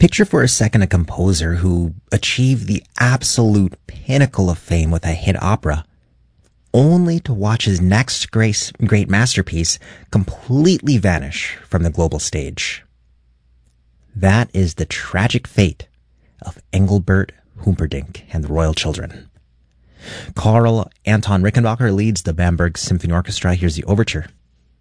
Picture for a second a composer who achieved the absolute pinnacle of fame with a hit opera, only to watch his next great masterpiece completely vanish from the global stage. That is the tragic fate of Engelbert Humperdinck and the Royal Children. Karl Anton Rickenbacker leads the Bamberg Symphony Orchestra. Here's the overture.